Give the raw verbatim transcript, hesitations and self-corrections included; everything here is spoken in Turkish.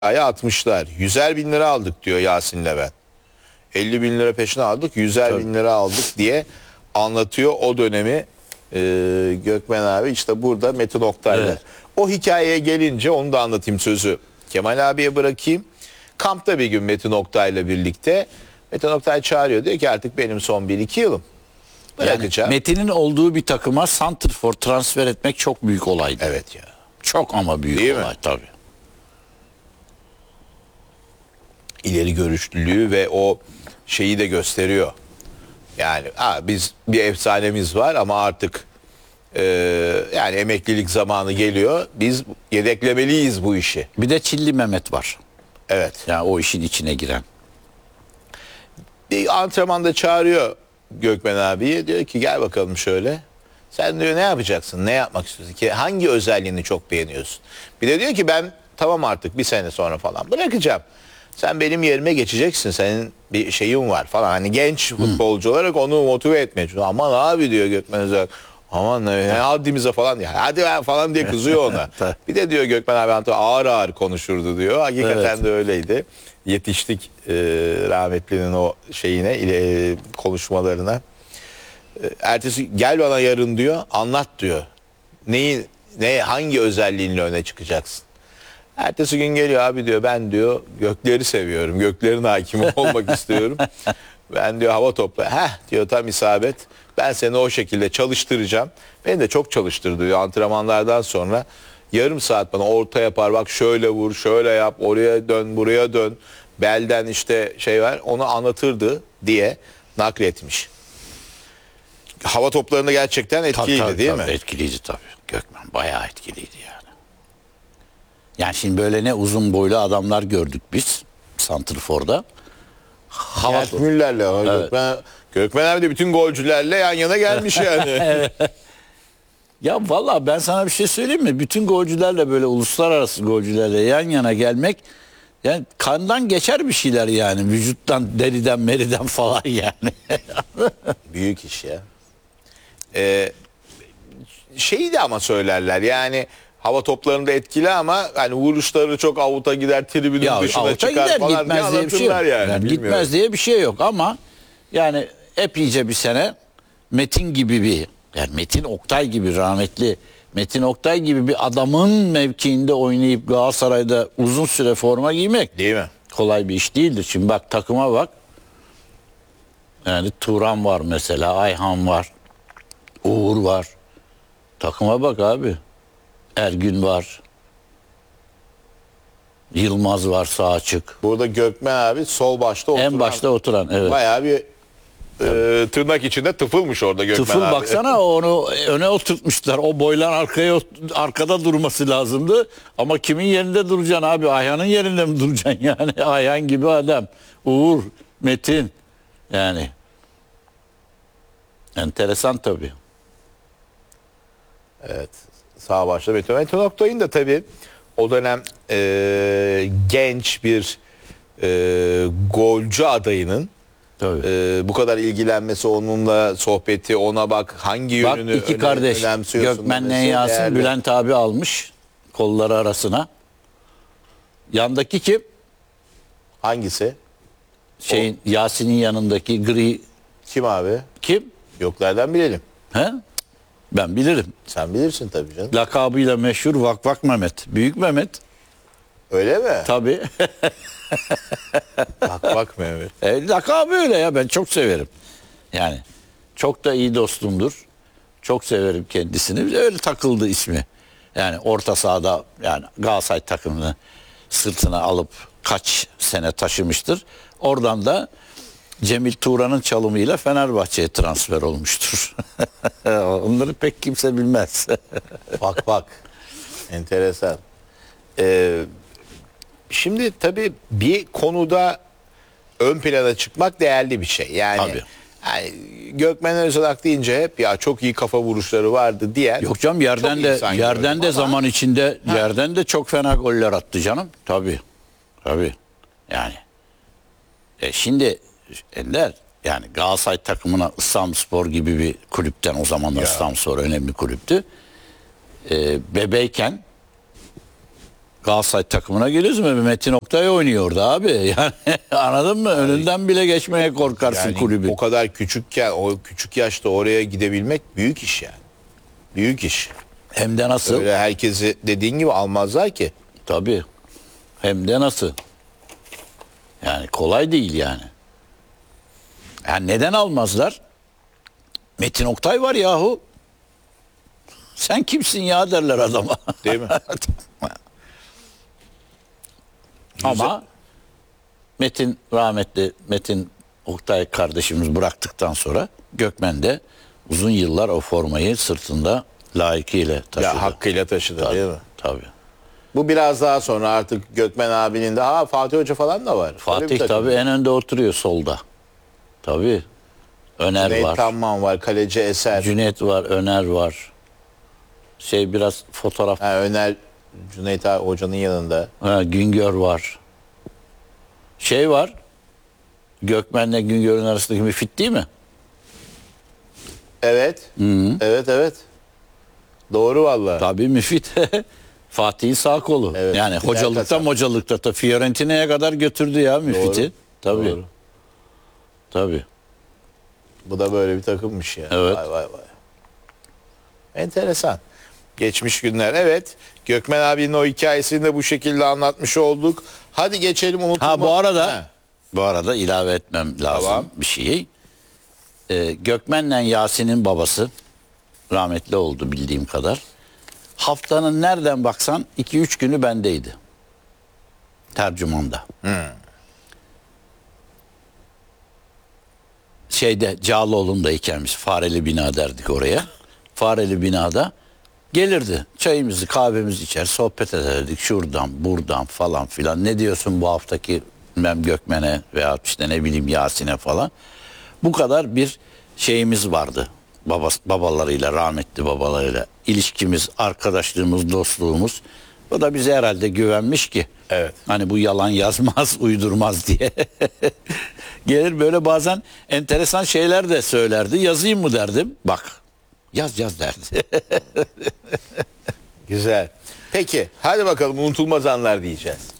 Aya atmışlar. Yüzer bin lira aldık diyor Yasin'le ben. elli bin lira peşine aldık, yüzer bin lira aldık diye anlatıyor o dönemi e, Gökmen abi. İşte burada Metin Oktay'la. Evet. O hikayeye gelince onu da anlatayım, sözü Kemal abiye bırakayım. Kampta bir gün Metin Oktay'la birlikte Metin Oktay çağırıyor, diyor ki artık benim son bir iki yılım. Bırakacağım. Yani Metin'in olduğu bir takıma santrfor transfer etmek çok büyük olaydı. Evet ya. Çok ama büyük Değil olay mi? tabii. İleri görüşlülüğü ve o şeyi de gösteriyor. Yani ha, biz bir efsanemiz var ama artık e, yani emeklilik zamanı geliyor. Biz yedeklemeliyiz bu işi. Bir de Çilli Mehmet var. Evet. Yani o işin içine giren. Bir antrenmanda çağırıyor Gökmen abiyi. Diyor ki gel bakalım şöyle. Sen diyor ne yapacaksın? Ne yapmak istiyorsun ki? Hangi özelliğini çok beğeniyorsun? Bir de diyor ki ben tamam artık bir sene sonra falan bırakacağım. Sen benim yerime geçeceksin. Senin bir şeyin var falan. Hani genç futbolcu hmm. olarak onu motive etmeye çalışıyor. Aman abi diyor Gökmen Özel. Aman ne, ne haddimize falan diyor. Hadi ben falan diye kızıyor ona. Bir de diyor Gökmen abi ağır ağır konuşurdu diyor. Hakikaten evet. de öyleydi. Yetiştik e, rahmetlinin o şeyine, e, konuşmalarına. E, ertesi gel bana yarın diyor, anlat diyor. Neyi, ne, hangi özelliğinle öne çıkacaksın? Ertesi gün geliyor, abi diyor ben diyor gökleri seviyorum. Göklerin hakimi olmak istiyorum. Ben diyor hava topla. Heh diyor tam isabet. Ben seni o şekilde çalıştıracağım. Beni de çok çalıştırdı diyor antrenmanlardan sonra. Yarım saat bana orta yapar, bak şöyle vur, şöyle yap, oraya dön, buraya dön. Belden işte şey var, onu anlatırdı diye nakletmiş. Hava toplarında gerçekten etkiliydi tabii, tabii, değil tabii, mi? Etkiliydi tabii. Gökmen bayağı etkiliydi yani. Yani şimdi böyle ne uzun boylu adamlar gördük biz santrforda. Gert Müller'le. Evet. Gökmen, Gökmen abi de bütün golcülerle yan yana gelmiş yani. Evet. Ya vallahi ben sana bir şey söyleyeyim mi? Bütün golcülerle böyle uluslararası golcülerle yan yana gelmek yani kandan geçer bir şeyler yani. Vücuttan, deriden, meriden falan yani. Büyük iş ya. Ee, şeyi de ama söylerler yani hava toplarında etkili ama hani vuruşları çok avuta gider, tribünün ya, dışına çıkar gider, falan gitmez diye bir şey yok. Yani, Yani gitmez diye bir şey yok ama yani epeyce bir sene Metin gibi bir yani Metin Oktay gibi rahmetli Metin Oktay gibi bir adamın mevkiinde oynayıp Galatasaray'da uzun süre forma giymek değil mi? Kolay bir iş değildir. Şimdi bak takıma bak. Yani Turan var mesela, Ayhan var, Uğur var. Takıma bak abi. Ergün var. Yılmaz var sağ açık. Burada Gökmen abi sol başta oturan. En başta oturan evet. Bayağı bir e, tırnak içinde tıfılmış orada Gökmen Tıfıl abi. baksana onu öne oturtmuşlar. O boylan arkaya arkada durması lazımdı. Ama kimin yerinde duracaksın abi? Ayhan'ın yerinde mi duracaksın yani? Ayhan gibi adam. Uğur, Metin. Yani. Enteresan tabii. Evet. Sağ başta Metin. Metin Oktay'ın da tabii o dönem e, genç bir e, golcü adayının e, bu kadar ilgilenmesi, onunla sohbeti, ona bak hangi bak, yönünü iki öne, kardeş önemsiyorsun. Gökmen'le Yasin değerli. Bülent abi almış kolları arasına. Yandaki kim? Hangisi? Şeyin o. Yasin'in yanındaki gri. Kim abi? Kim? Yoklardan bilelim. He? Ben bilirim. Sen bilirsin tabii canım. Lakabıyla meşhur Vak Vak Mehmet. Büyük Mehmet. Öyle mi? Tabii. Vak Vak Mehmet. E, lakabı öyle ya, ben çok severim. Yani çok da iyi dostumdur. Çok severim kendisini. Öyle takıldı ismi. Yani orta sahada yani Galatasaray takımını sırtına alıp kaç sene taşımıştır. Oradan da Cemil Turan'ın çalımıyla Fenerbahçe'ye transfer olmuştur. Onları pek kimse bilmez. Bak bak. Enteresan. Ee, şimdi tabii bir konuda ön plana çıkmak değerli bir şey. Yani, Tabii. yani Gökmen Özalak deyince hep ya çok iyi kafa vuruşları vardı diyen. Yok canım, yerden de yerden de ama zaman içinde ha. yerden de çok fena goller attı canım. Tabii. Tabii. Yani. E şimdi Ender yani Galatasaray takımına İstanbulspor gibi bir kulüpten, o zamanlar İstanbulspor önemli kulüptü. E, bebeyken Galatasaray takımına geliyorsun mu? Metin Oktay oynuyor orada abi. Yani anladın mı? Önünden bile geçmeye korkarsın Yani kulübü. o kadar küçükken, o küçük yaşta oraya gidebilmek büyük iş yani. Büyük iş. Hem de nasıl? Öyle herkesi dediğin gibi almazlar ki. Tabii. Hem de nasıl? Yani kolay değil yani. Yani neden almazlar? Metin Oktay var yahu. Sen kimsin ya derler adama. Değil mi? Ama Metin rahmetli Metin Oktay kardeşimiz bıraktıktan sonra Gökmen de uzun yıllar o formayı sırtında layıkıyla taşıdı. Ya hakkıyla taşıdı Tabii, değil mi? tabii. Bu biraz daha sonra artık Gökmen abinin de ha Fatih Hoca falan da var. Öyle bir Fatih takım. tabii en önde oturuyor solda. Tabii. Öner Cüneyt var. Tamman var, kaleci Eser. Cüneyt var, Öner var. Şey biraz fotoğraf. Ha, Öner Cüneyt abi Hoca'nın yanında. Ha, Güngör var. Şey var. Gökmen'le Güngör'ün arasındaki Müfit değil mi? Evet. Evet evet. Doğru vallahi. Tabii Müfit. Fatih'in sağ kolu. Evet, yani Fidel hocalıkta Kasap. mocalıkta da Fiorentina'ya kadar götürdü ya Müfit'i. Doğru, Tabii. doğru. Tabii. Bu da böyle bir takımmış ya. Evet. Vay vay vay. Enteresan. Geçmiş günler. Evet. Gökmen abinin o hikayesini de bu şekilde anlatmış olduk. Hadi geçelim unutulma. Ha bu arada Ha, bu arada ilave etmem lazım Tamam. bir şeyi. Ee, Gökmen'le Yasin'in babası rahmetli oldu bildiğim kadar. Haftanın nereden baksan iki üç günü bendeydi. Tercümanda. Şeyde Cağaloğlu'ndayken biz Fareli Bina derdik oraya. Fareli Bina'da gelirdi. Çayımızı kahvemizi içer sohbet ederdik. Şuradan buradan falan filan. Ne diyorsun bu haftaki bilmem Gökmen'e veya işte ne bileyim Yasin'e falan. Bu kadar bir şeyimiz vardı. Babas, babalarıyla rahmetli babalarıyla. İlişkimiz, arkadaşlığımız, dostluğumuz. O da bize herhalde güvenmiş ki. Evet. Hani bu yalan yazmaz, uydurmaz diye. Gelir böyle bazen enteresan şeyler de söylerdi. Yazayım mı derdim. Bak yaz yaz derdi. güzel. Peki hadi bakalım unutulmaz anlar diyeceğiz.